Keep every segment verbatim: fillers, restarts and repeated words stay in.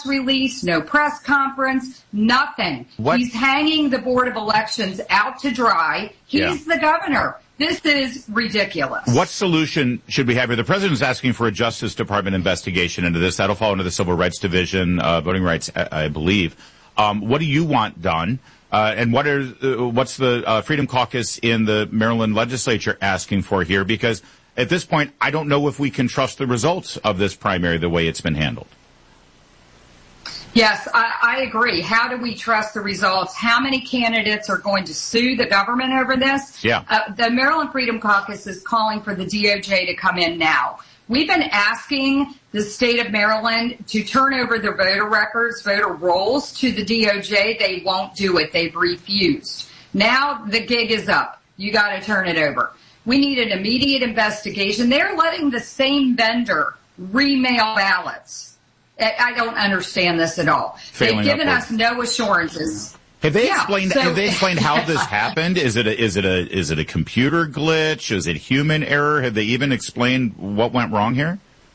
release, no press conference, nothing. What? He's hanging the Board of Elections out to dry. He's Yeah. the governor. This is ridiculous. What solution should we have here? The president's asking for a Justice Department investigation into this. That'll fall into the Civil Rights Division, uh, voting rights, I, I believe. Um, what do you want done? Uh, and what are uh, what's the uh, Freedom Caucus in the Maryland legislature asking for here? Because at this point, I don't know if we can trust the results of this primary the way it's been handled. Yes, I, I agree. How do we trust the results? How many candidates are going to sue the government over this? Yeah. Uh, the Maryland Freedom Caucus is calling for the D O J to come in now. We've been asking the state of Maryland to turn over their voter records, voter rolls to the D O J. They won't do it. They've refused. Now the gig is up. You got to turn it over. We need an immediate investigation. They're letting the same vendor remail ballots. I don't understand this at all. Failing They've given upward. us no assurances. Have they Yeah, explained? so- have they explained how this happened? Is it a, is it a is it a computer glitch? Is it human error? Have they even explained what went wrong here?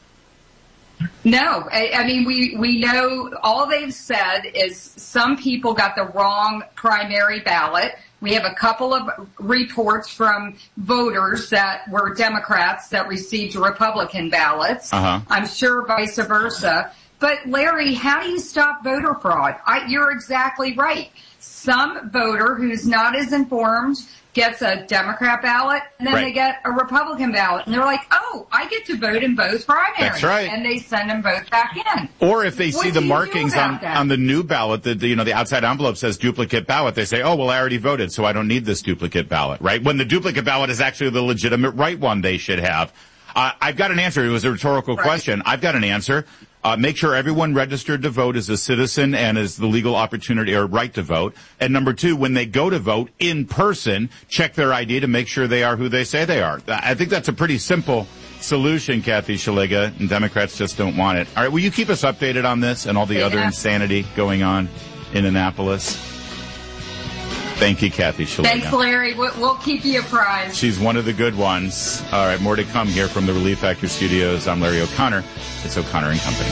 No, I, I mean, we, we know all they've said is some people got the wrong primary ballot. We have a couple of reports from voters that were Democrats that received Republican ballots. Uh-huh. I'm sure vice versa. But Larry, how do you stop voter fraud? I, you're exactly right. Some voter who's not as informed gets a Democrat ballot, and then Right. they get a Republican ballot, and they're like, "Oh, I get to vote in both primaries." That's right. And they send them both back in. Or if they What see do the you do markings about on, that? on the new ballot, that the, you know, the outside envelope says duplicate ballot, they say, oh, well, I already voted, so I don't need this duplicate ballot, right? When the duplicate ballot is actually the legitimate right one they should have. Uh, I've got an answer. It was a rhetorical Right. question. I've got an answer. Uh, make sure everyone registered to vote is a citizen and is the legal opportunity or right to vote. And number two, when they go to vote in person, check their I D to make sure they are who they say they are. I think that's a pretty simple solution, Kathy Szeliga, and Democrats just don't want it. All right, will you keep us updated on this and all the Yeah. other insanity going on in Annapolis? Thank you, Kathy Szeliga. Thanks, Larry. We'll, we'll keep you apprised. She's one of the good ones. All right, more to come here from the Relief Factor Studios. I'm Larry O'Connor. It's O'Connor and Company.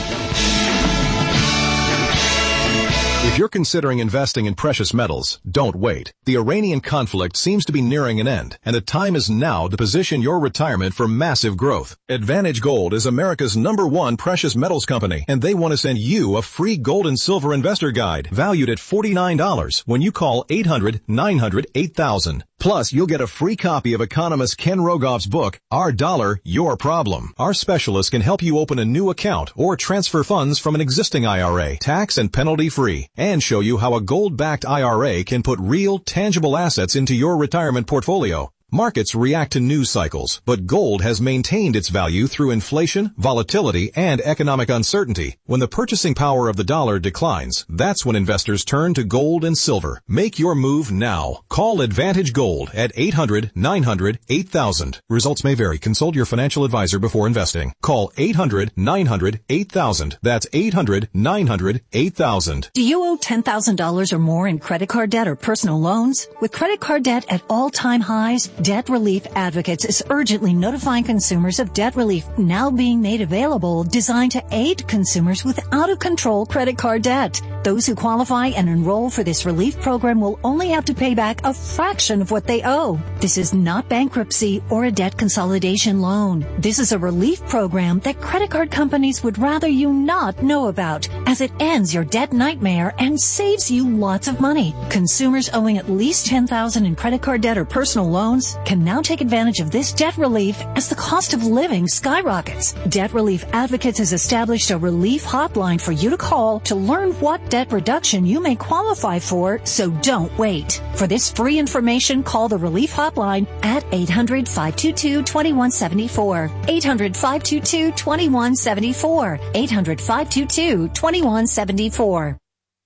If you're considering investing in precious metals, don't wait. The Iranian conflict seems to be nearing an end, and the time is now to position your retirement for massive growth. Advantage Gold is America's number one precious metals company, and they want to send you a free gold and silver investor guide valued at forty-nine dollars when you call eight hundred nine hundred eight thousand. Plus, you'll get a free copy of economist Ken Rogoff's book, Our Dollar, Your Problem. Our specialists can help you open a new account or transfer funds from an existing I R A, tax and penalty free, and show you how a gold-backed I R A can put real, tangible assets into your retirement portfolio. Markets react to news cycles, but gold has maintained its value through inflation, volatility, and economic uncertainty. When the purchasing power of the dollar declines, that's when investors turn to gold and silver. Make your move now. Call Advantage Gold at eight hundred nine hundred eight thousand. Results may vary. Consult your financial advisor before investing. Call eight hundred nine hundred eight thousand. That's eight hundred nine hundred eight thousand. Do you owe ten thousand dollars or more in credit card debt or personal loans? With credit card debt at all-time highs, Debt Relief Advocates is urgently notifying consumers of debt relief now being made available, designed to aid consumers with out-of-control credit card debt. Those who qualify and enroll for this relief program will only have to pay back a fraction of what they owe. This is not bankruptcy or a debt consolidation loan. This is a relief program that credit card companies would rather you not know about, as it ends your debt nightmare and saves you lots of money. Consumers owing at least ten thousand dollars in credit card debt or personal loans can now take advantage of this debt relief as the cost of living skyrockets. Debt Relief Advocates has established a relief hotline for you to call to learn what debt reduction you may qualify for, so don't wait. For this free information, call the Relief Hotline at eight hundred five two two two one seven four. eight hundred five two two two one seven four. eight hundred five two two two one seven four.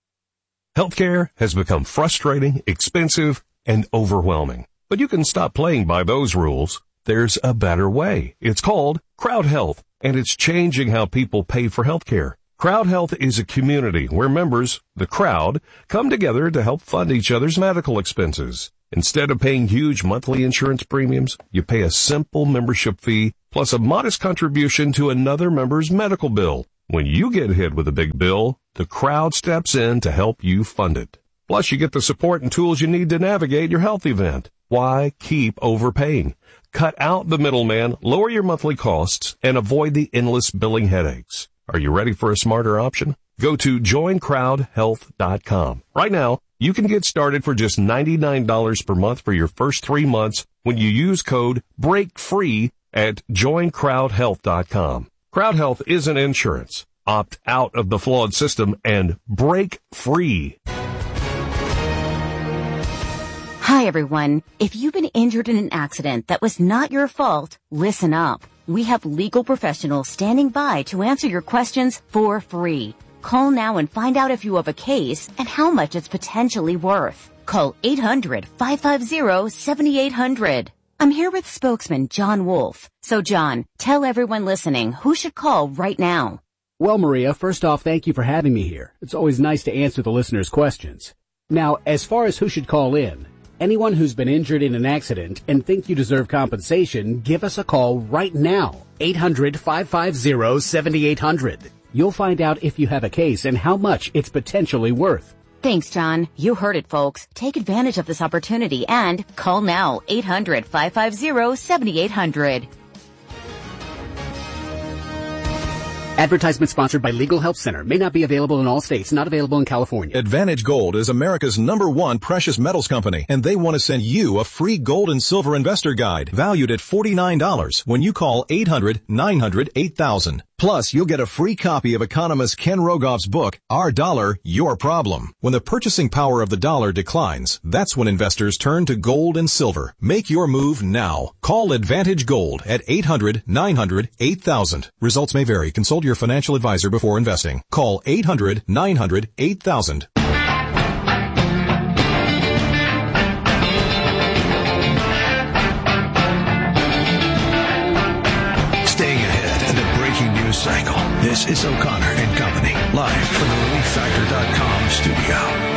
Healthcare has become frustrating, expensive, and overwhelming. But you can stop playing by those rules. There's a better way. It's called Crowd Health, and it's changing how people pay for healthcare. Crowd Health is a community where members, the crowd, come together to help fund each other's medical expenses. Instead of paying huge monthly insurance premiums, you pay a simple membership fee plus a modest contribution to another member's medical bill. When you get hit with a big bill, the Crowd steps in to help you fund it. Plus, you get the support and tools you need to navigate your health event. Why keep overpaying? Cut out the middleman, lower your monthly costs, and avoid the endless billing headaches. Are you ready for a smarter option? Go to join crowd health dot com. Right now, you can get started for just ninety-nine dollars per month for your first three months when you use code BREAKFREE at join crowd health dot com. Crowd Health isn't insurance. Opt out of the flawed system and break free. Hi, everyone. If you've been injured in an accident that was not your fault, listen up. We have legal professionals standing by to answer your questions for free. Call now and find out if you have a case and how much it's potentially worth. Call eight hundred, five five zero, seven eight zero zero. I'm here with spokesman John Wolf. So, John, tell everyone listening who should call right now. Well, Maria, first off, thank you for having me here. It's always nice to answer the listeners' questions. Now, as far as who should call in, anyone who's been injured in an accident and think you deserve compensation, give us a call right now. eight hundred, five five zero, seven eight zero zero. You'll find out if you have a case and how much it's potentially worth. Thanks, John. You heard it, folks. Take advantage of this opportunity and call now. eight hundred, five five zero, seven eight zero zero. Advertisement sponsored by Legal Help Center. May not be available in all states. Not available in California. Advantage Gold is America's number one precious metals company, and they want to send you a free gold and silver investor guide valued at forty-nine dollars when you call eight hundred, nine hundred, eight thousand. Plus, you'll get a free copy of economist Ken Rogoff's book, Our Dollar, Your Problem. When the purchasing power of the dollar declines, that's when investors turn to gold and silver. Make your move now. Call Advantage Gold at eight hundred, nine hundred, eight thousand. Results may vary. Consult your financial advisor before investing. Call eight hundred, nine hundred, eight thousand. Cycle. This is O'Connor and Company, live from the relief factor dot com studio.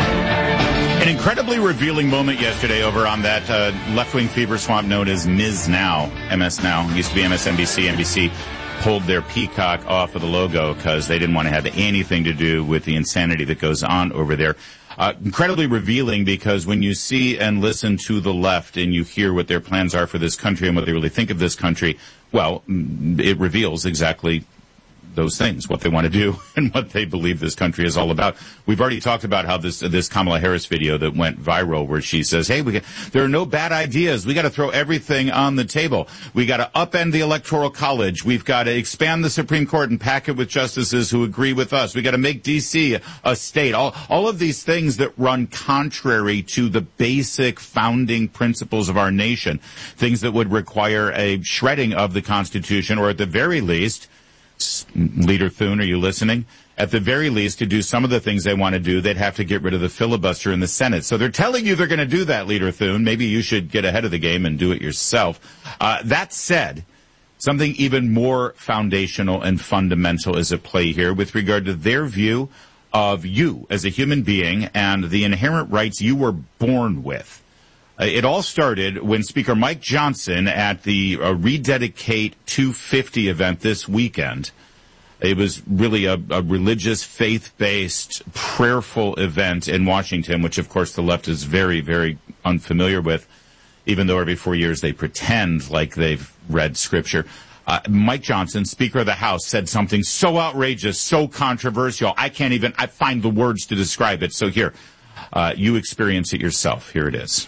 An incredibly revealing moment yesterday over on that uh, left-wing fever swamp known as Miz Now, M S Now. It used to be M S N B C. N B C pulled their peacock off of the logo because they didn't want to have anything to do with the insanity that goes on over there. Uh, incredibly revealing because when you see and listen to the left and you hear what their plans are for this country and what they really think of this country, well, it reveals exactly those things, what they want to do and what they believe this country is all about. We've already talked about how this this Kamala Harris video that went viral where she says, hey, we got, there are no bad ideas. We got to throw everything on the table. We got to upend the Electoral College. We've got to expand the Supreme Court and pack it with justices who agree with us. We got to make D C a, a state. All, all of these things that run contrary to the basic founding principles of our nation, things that would require a shredding of the Constitution, or at the very least, Leader Thune, are you listening? At the very least, to do some of the things they want to do, they'd have to get rid of the filibuster in the Senate. So they're telling you they're going to do that, Leader Thune. Maybe you should get ahead of the game and do it yourself. Uh, that said, something even more foundational and fundamental is at play here with regard to their view of you as a human being and the inherent rights you were born with. Uh, it all started when Speaker Mike Johnson at the uh, Rededicate two fifty event this weekend. It was really a, a religious, faith-based, prayerful event in Washington, which, of course, the left is very, very unfamiliar with, even though every four years they pretend like they've read Scripture. Uh, Mike Johnson, Speaker of the House, said something so outrageous, so controversial, I can't even I find the words to describe it. So here, uh, you experience it yourself. Here it is.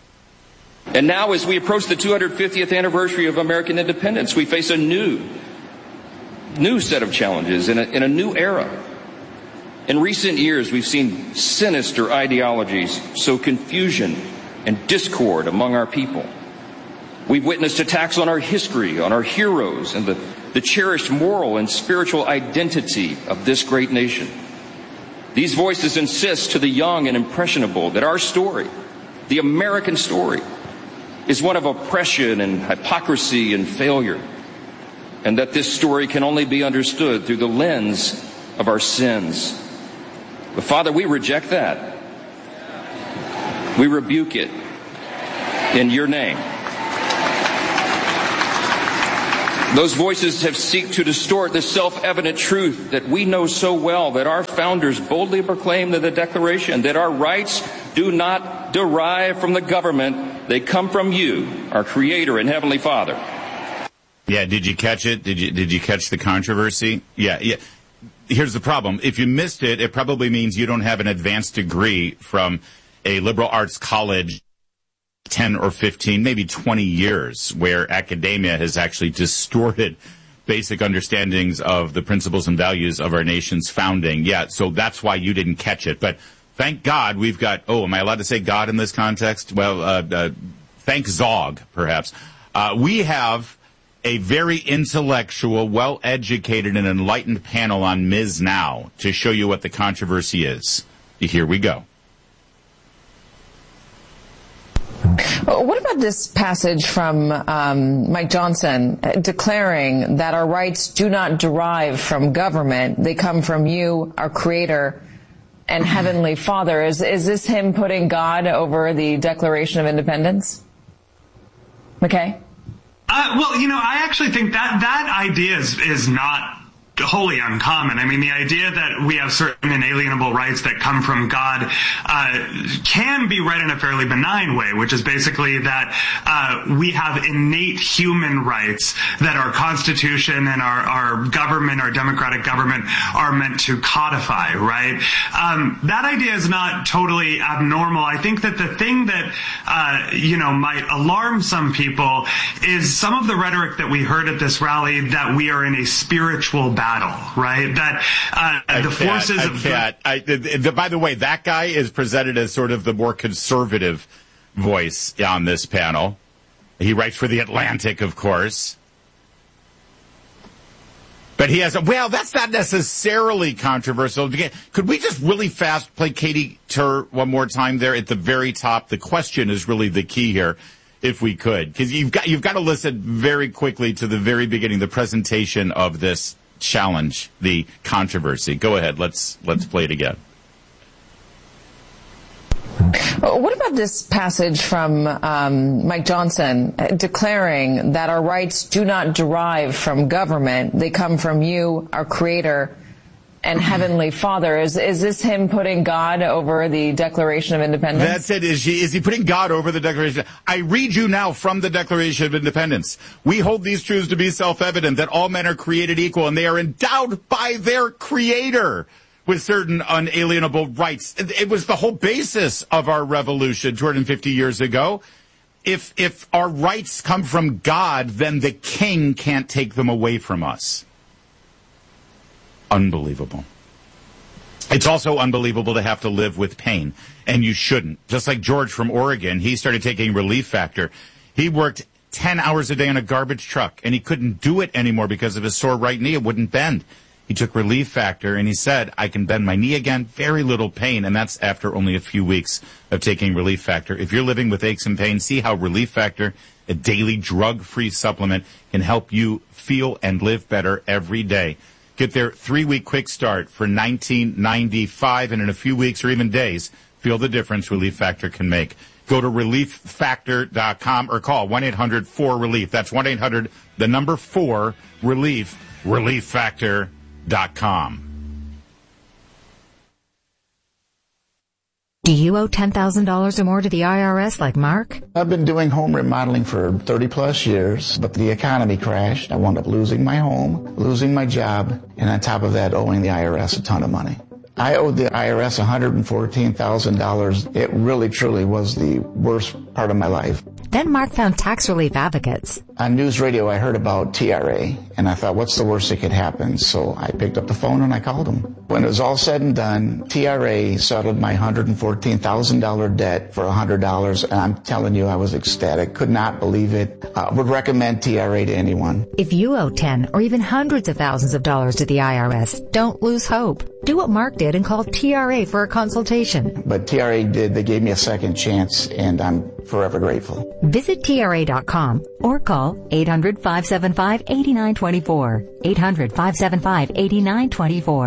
And now, as we approach the two hundred fiftieth anniversary of American independence, we face a new, new set of challenges in a, in a new era. In recent years, we've seen sinister ideologies sow confusion and discord among our people. We've witnessed attacks on our history, on our heroes, and the, the cherished moral and spiritual identity of this great nation. These voices insist to the young and impressionable that our story, the American story, is one of oppression and hypocrisy and failure, and that this story can only be understood through the lens of our sins. But Father, we reject that. We rebuke it in your name. Those voices have sought to distort the self-evident truth that we know so well, that our founders boldly proclaimed in the Declaration that our rights do not derive from the government. They come from you, our Creator and Heavenly Father. Yeah, did you catch it? Did you did you catch the controversy? Yeah, yeah. Here's the problem. If you missed it, it probably means you don't have an advanced degree from a liberal arts college ten or fifteen, maybe twenty years, where academia has actually distorted basic understandings of the principles and values of our nation's founding. Yeah, so that's why you didn't catch it. But thank God we've got, oh, am I allowed to say God in this context? Well, uh, uh, thank Zog, perhaps. Uh, we have a very intellectual, well-educated, and enlightened panel on Miz Now to show you what the controversy is. Here we go. What about this passage from um, Mike Johnson declaring that our rights do not derive from government? They come from you, our Creator and Heavenly Father. Is, is this him putting God over the Declaration of Independence? McKay? Uh, well, you know, I actually think that that idea is, is not wholly uncommon. I mean, the idea that we have certain inalienable rights that come from God uh, can be read in a fairly benign way, which is basically that uh, we have innate human rights that our Constitution and our, our government, our democratic government, are meant to codify, right? Um, that idea is not totally abnormal. I think that the thing that, uh, you know, might alarm some people is some of the rhetoric that we heard at this rally that we are in a spiritual battle. Battle, right? That uh, the forces I of can't. I, the, the, by the way, that guy is presented as sort of the more conservative voice on this panel. He writes for The Atlantic, of course. But he has a, well, that's not necessarily controversial. Could we just really fast play Katie Tur one more time there at the very top? The question is really the key here, if we could. Because you've got, you've got to listen very quickly to the very beginning, the presentation of this challenge, the controversy. Go ahead. Let's let's play it again. What about this passage from um, Mike Johnson declaring that our rights do not derive from government? They come from you, our Creator and Heavenly Father. Is is this him putting God over the Declaration of Independence? That's it. Is he, is he putting God over the Declaration? I read you now from the Declaration of Independence. We hold these truths to be self-evident, that all men are created equal and they are endowed by their Creator with certain unalienable rights. It, it was the whole basis of our revolution two hundred fifty years ago. If, if our rights come from God, then the king can't take them away from us. Unbelievable. It's also unbelievable to have to live with pain, and you shouldn't. Just like George from Oregon, he started taking Relief Factor. He worked ten hours a day on a garbage truck, and he couldn't do it anymore because of his sore right knee. It wouldn't bend. He took Relief Factor, and he said, I can bend my knee again, very little pain, and that's after only a few weeks of taking Relief Factor. If you're living with aches and pains, see how Relief Factor, a daily drug-free supplement, can help you feel and live better every day. Get their three-week quick start for nineteen ninety-five, and in a few weeks or even days, feel the difference Relief Factor can make. Go to relief factor dot com or call one eight hundred four relief. That's one eight hundred, the number four, relief, relief factor dot com. Do you owe ten thousand dollars or more to the I R S like Mark? I've been doing home remodeling for thirty plus years, but the economy crashed. I wound up losing my home, losing my job, and on top of that, owing the I R S a ton of money. I owed the I R S one hundred fourteen thousand dollars. It really, truly was the worst part of my life. Then Mark found Tax Relief Advocates. On news radio, I heard about T R A, and I thought, what's the worst that could happen? So I picked up the phone and I called them. When it was all said and done, T R A settled my one hundred fourteen thousand dollars debt for one hundred dollars, and I'm telling you, I was ecstatic. Could not believe it. I uh, would recommend T R A to anyone. If you owe ten or even hundreds of thousands of dollars to the I R S, don't lose hope. Do what Mark did and call T R A for a consultation. But T R A did. They gave me a second chance, and I'm forever grateful. Visit T R A dot com or call eight hundred, five seven five, eight nine two four. eight hundred, five seven five, eight nine two four.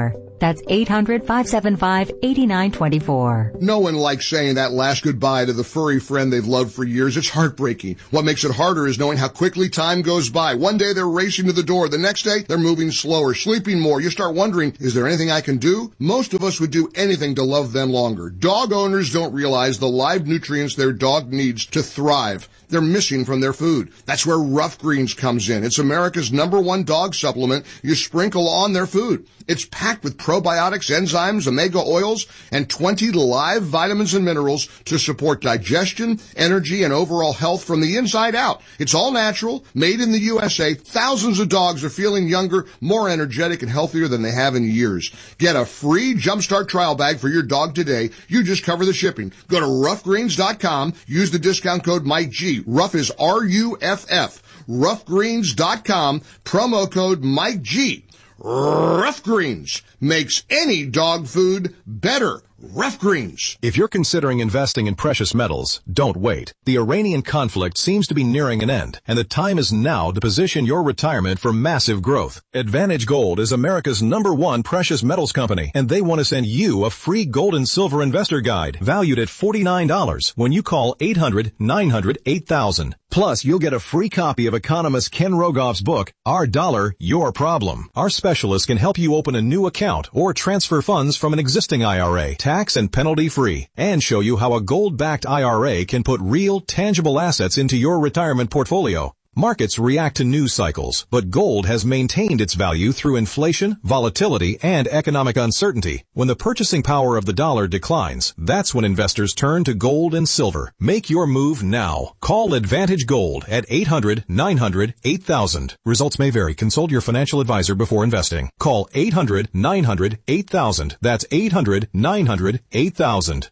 That's eight hundred, five seven five, eight nine two four. No one likes saying that last goodbye to the furry friend they've loved for years. It's heartbreaking. What makes it harder is knowing how quickly time goes by. One day they're racing to the door. The next day they're moving slower, sleeping more. You start wondering, is there anything I can do? Most of us would do anything to love them longer. Dog owners don't realize the live nutrients their dog needs to thrive. They're missing from their food. That's where Rough Greens comes in. It's America's number one dog supplement you sprinkle on their food. It's packed with probiotics, enzymes, omega oils, and twenty live vitamins and minerals to support digestion, energy, and overall health from the inside out. It's all natural, made in the U S A. Thousands of dogs are feeling younger, more energetic, and healthier than they have in years. Get a free Jumpstart trial bag for your dog today. You just cover the shipping. Go to rough greens dot com. Use the discount code Mike G. Rough is R U F F. rough greens dot com. Promo code Mike G. Rough Greens makes any dog food better. Rough Greens. If you're considering investing in precious metals, don't wait. The Iranian conflict seems to be nearing an end, and the time is now to position your retirement for massive growth. Advantage Gold is America's number one precious metals company, and they want to send you a free gold and silver investor guide valued at forty-nine dollars when you call eight hundred, nine hundred, eight thousand. Plus, you'll get a free copy of economist Ken Rogoff's book, Our Dollar, Your Problem. Our specialists can help you open a new account or transfer funds from an existing I R A, tax and penalty free, and show you how a gold-backed I R A can put real, tangible assets into your retirement portfolio. Markets react to news cycles, but gold has maintained its value through inflation, volatility, and economic uncertainty. When the purchasing power of the dollar declines, that's when investors turn to gold and silver. Make your move now. Call Advantage Gold at eight hundred, nine hundred, eight thousand. Results may vary. Consult your financial advisor before investing. Call eight hundred, nine hundred, eight thousand. That's eight hundred, nine hundred, eight thousand.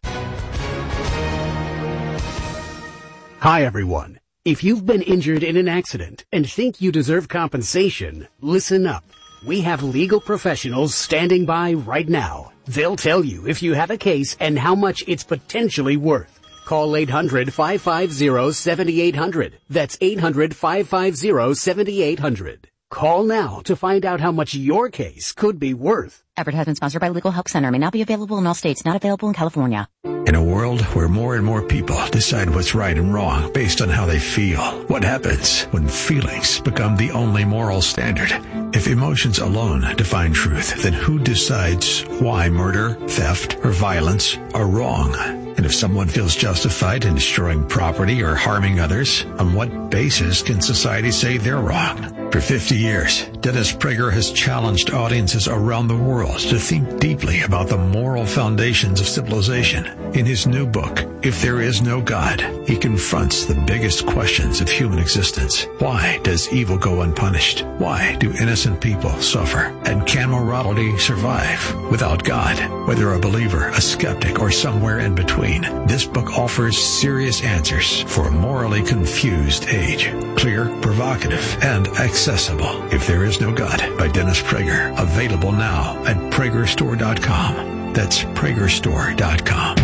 Hi, everyone. If you've been injured in an accident and think you deserve compensation, listen up. We have legal professionals standing by right now. They'll tell you if you have a case and how much it's potentially worth. Call eight hundred, five five zero, seven eight zero zero. That's eight hundred, five five zero, seven eight zero zero. Call now to find out how much your case could be worth. Advertisement sponsored by Legal Help Center. May not be available in all states. Not available in California. In a world where more and more people decide what's right and wrong based on how they feel, what happens when feelings become the only moral standard? If emotions alone define truth, then who decides why murder, theft, or violence are wrong? And if someone feels justified in destroying property or harming others, on what basis can society say they're wrong? For fifty years, Dennis Prager has challenged audiences around the world to think deeply about the moral foundations of civilization. In his new book, If There Is No God, he confronts the biggest questions of human existence. Why does evil go unpunished? Why do innocent people suffer? And can morality survive without God? Whether a believer, a skeptic, or somewhere in between, this book offers serious answers for a morally confused age. Clear, provocative, and accessible. If There Is No God by Dennis Prager. Available now at Prager Store dot com. That's Prager Store dot com.